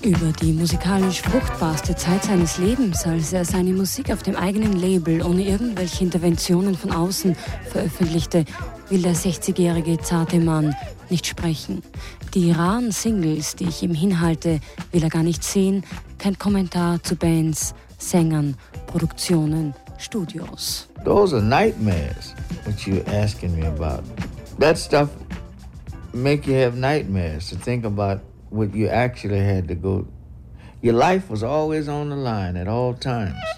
Über die musikalisch fruchtbarste Zeit seines Lebens, als er seine Musik auf dem eigenen Label ohne irgendwelche Interventionen von außen veröffentlichte, will der 60-jährige zarte Mann nicht sprechen. Die raren Singles, die ich ihm hinhalte, will er gar nicht sehen. Kein Kommentar zu Bands, Sängern, Produktionen, Studios. Those are nightmares, what you're asking me about. That stuff make you have nightmares to think about what you actually had to go. Your life was always on the line at all times.